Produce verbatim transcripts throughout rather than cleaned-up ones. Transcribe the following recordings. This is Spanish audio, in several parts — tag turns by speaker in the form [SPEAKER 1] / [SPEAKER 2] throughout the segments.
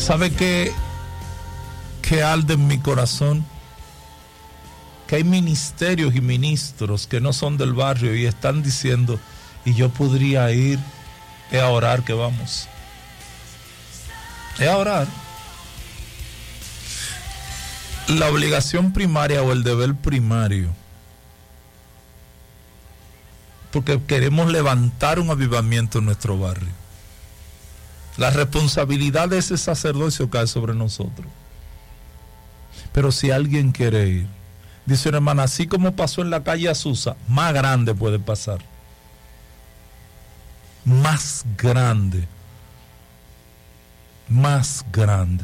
[SPEAKER 1] ¿Sabe qué, qué arde en mi corazón? Que hay ministerios y ministros que no son del barrio y están diciendo, y yo podría ir, es a orar que vamos. Es a orar. La obligación primaria o el deber primario, porque queremos levantar un avivamiento en nuestro barrio. La responsabilidad de ese sacerdocio cae sobre nosotros. Pero si alguien quiere ir, dice una hermana, así como pasó en la calle Azusa, más grande puede pasar. Más grande. Más grande.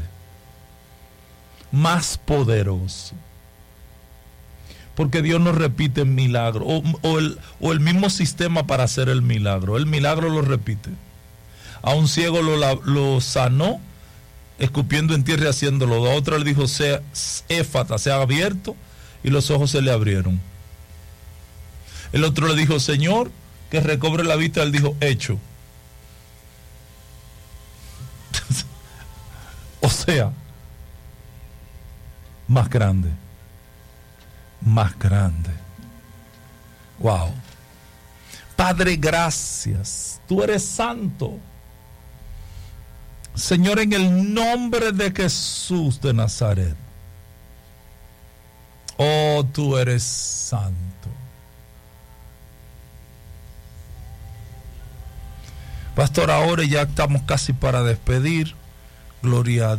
[SPEAKER 1] Más poderoso. Porque Dios no repite el milagro. O, o, el, o el mismo sistema para hacer el milagro. El milagro lo repite. A un ciego lo, lo sanó, escupiendo en tierra y haciéndolo. A otro le dijo, sea éfata, sea abierto, y los ojos se le abrieron. El otro le dijo, Señor, que recobre la vista. Él dijo, hecho. O sea, más grande, más grande. Wow. Padre, gracias. Tú eres santo. Señor, en el nombre de Jesús de Nazaret. Oh, tú eres santo. Pastor, ahora ya estamos casi para despedir. Gloria a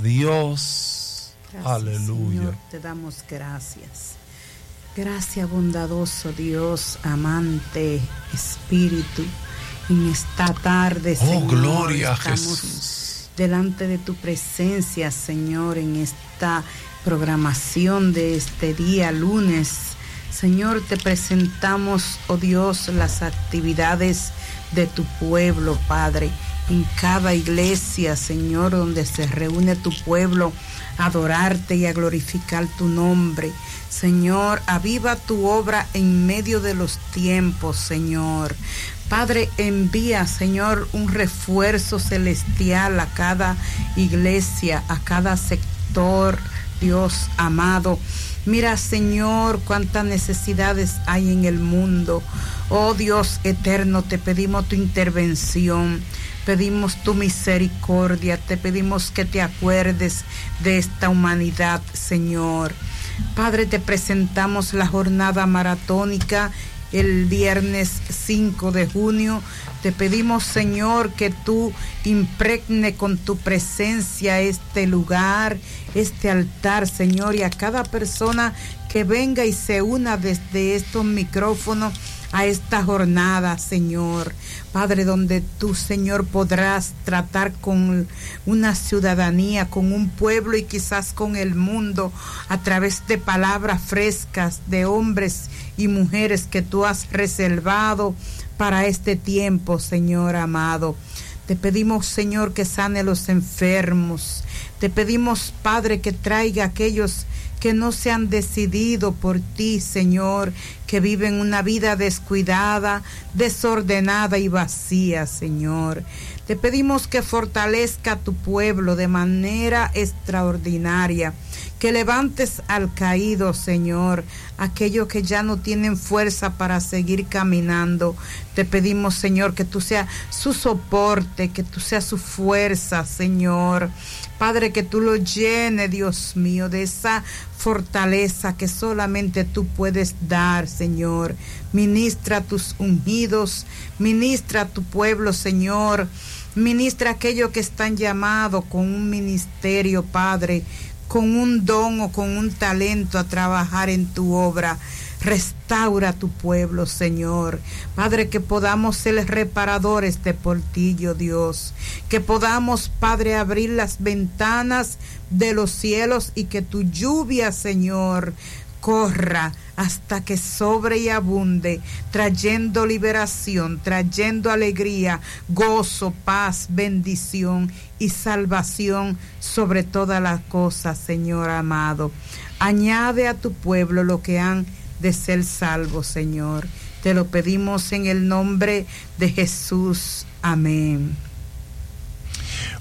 [SPEAKER 1] Dios.
[SPEAKER 2] Gracias,
[SPEAKER 1] aleluya.
[SPEAKER 2] Señor, te damos gracias. Gracias, bondadoso Dios, amante, Espíritu. En esta tarde,
[SPEAKER 1] oh,
[SPEAKER 2] Señor,
[SPEAKER 1] gloria a
[SPEAKER 2] estamos
[SPEAKER 1] Jesús.
[SPEAKER 2] Delante de tu presencia, Señor, en esta programación de este día lunes. Señor, te presentamos, oh Dios, las actividades de tu pueblo, Padre. En cada iglesia, Señor, donde se reúne tu pueblo a adorarte y a glorificar tu nombre. Señor, aviva tu obra en medio de los tiempos, Señor. Padre, envía, Señor, un refuerzo celestial a cada iglesia, a cada sector, Dios amado. Mira, Señor, cuántas necesidades hay en el mundo. Oh Dios eterno, te pedimos tu intervención. Pedimos tu misericordia, te pedimos que te acuerdes de esta humanidad, Señor. Padre, te presentamos la jornada maratónica el viernes cinco de junio. Te pedimos, Señor, que tú impregne con tu presencia este lugar, este altar, Señor, y a cada persona que venga y se una desde estos micrófonos a esta jornada, Señor. Padre, donde tú, Señor, podrás tratar con una ciudadanía, con un pueblo y quizás con el mundo a través de palabras frescas de hombres y mujeres que tú has reservado para este tiempo, Señor amado. Te pedimos, Señor, que sane a los enfermos. Te pedimos, Padre, que traiga a aquellos que no se han decidido por ti, Señor, que viven una vida descuidada, desordenada y vacía, Señor. Te pedimos que fortalezca a tu pueblo de manera extraordinaria, que levantes al caído, Señor, aquellos que ya no tienen fuerza para seguir caminando. Te pedimos, Señor, que tú seas su soporte, que tú seas su fuerza, Señor. Padre, que tú lo llenes, Dios mío, de esa fortaleza que solamente tú puedes dar, Señor. Ministra a tus ungidos, ministra a tu pueblo, Señor. Ministra a aquellos que están llamados con un ministerio, Padre, con un don o con un talento a trabajar en tu obra. Restaura tu pueblo, Señor. Padre, que podamos ser reparadores de portillo, Dios. Que podamos, Padre, abrir las ventanas de los cielos y que tu lluvia, Señor, corra hasta que sobre y abunde, trayendo liberación, trayendo alegría, gozo, paz, bendición y salvación sobre todas las cosas, Señor amado. Añade a tu pueblo lo que han de ser salvos, Señor. Te lo pedimos en el nombre de Jesús. Amén.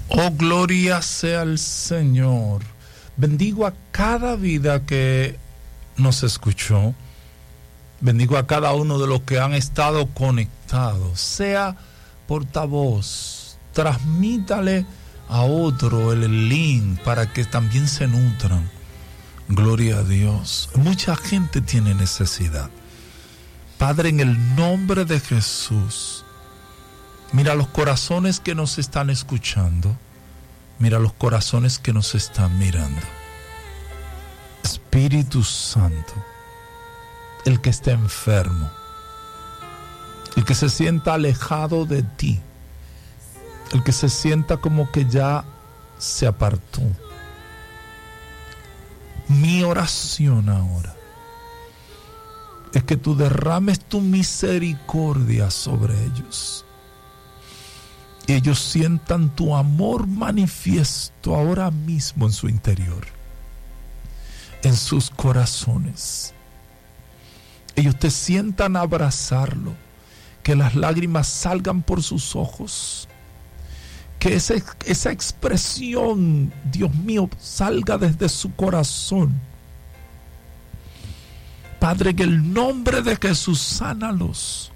[SPEAKER 1] Oh, gloria sea al Señor. Bendigo a cada vida que nos escuchó. Bendigo a cada uno de los que han estado conectados. Sea portavoz, transmítale a otro el link para que también se nutran. Gloria a Dios. Mucha gente tiene necesidad. Padre, en el nombre de Jesús, mira los corazones que nos están escuchando. Mira los corazones que nos están mirando. Espíritu Santo, el que está enfermo, el que se sienta alejado de ti, el que se sienta como que ya se apartó. Mi oración ahora es que tú derrames tu misericordia sobre ellos. Y ellos sientan tu amor manifiesto ahora mismo en su interior, en sus corazones. Ellos te sientan abrazarlo, que las lágrimas salgan por sus ojos, que esa, esa expresión, Dios mío, salga desde su corazón. Padre, en el nombre de Jesús, sánalos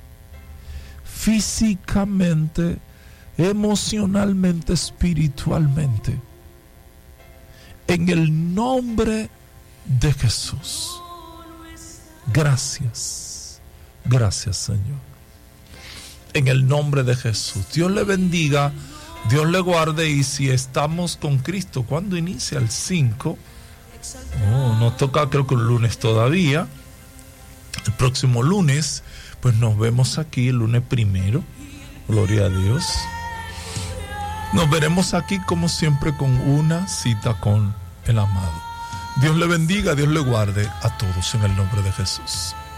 [SPEAKER 1] físicamente, emocionalmente, espiritualmente. En el nombre de Jesús. Gracias. Gracias, Señor. En el nombre de Jesús. Dios le bendiga. Dios le guarde. Y si estamos con Cristo, ¿cuándo inicia? El cinco. Oh, nos toca creo que el lunes todavía. El próximo lunes, pues nos vemos aquí el lunes primero. Gloria a Dios. Nos veremos aquí como siempre con una cita con el amado. Dios le bendiga, Dios le guarde a todos en el nombre de Jesús.